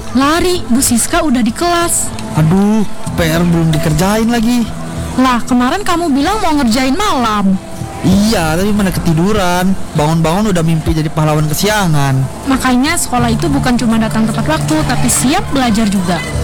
Lari, Bu Siska udah di kelas. Aduh, PR belum dikerjain lagi. Lah, kemarin kamu bilang mau ngerjain malam. Iya, tapi mana ketiduran. Bangun-bangun udah mimpi jadi pahlawan kesiangan. Makanya sekolah itu bukan cuma datang tepat waktu, tapi siap belajar juga.